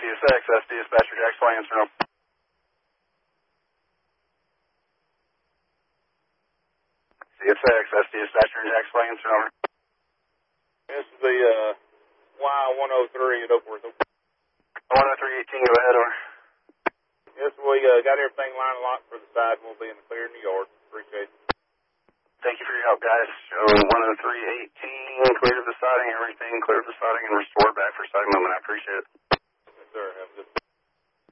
CSX, that's dispatcher Jack Swansboro. CSX, that's dispatcher Jack Swansboro. This is the Y103 at Oakworth. 10318, go ahead, over. Yes, we got everything lined locked for the side, and we'll be in the clear in the yard. Appreciate it. Thank you for your help, guys. 10318, clear of the siding, everything, clear of the siding, and restored back for siding moment. I appreciate it.